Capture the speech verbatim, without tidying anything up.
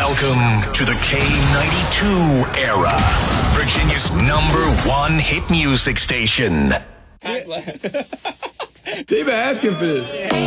Welcome to the K ninety-two era, Virginia's number one hit music station. They've been asking for this.